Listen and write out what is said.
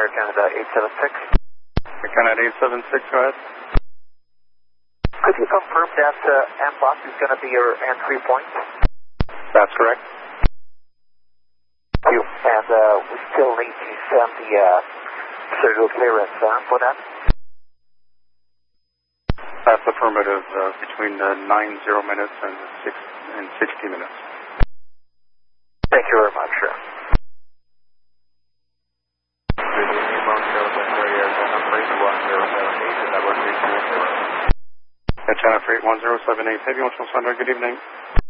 Air Canada 876. Air Canada 876, go ahead. Could you confirm that MBUS is going to be your entry point? That's correct. Thank you. And we still need to send the serial clearance for that? That's affirmative between 90 minutes and 60 minutes. Thank you very much, sir. China Freight 1078, Aviation Center, good evening.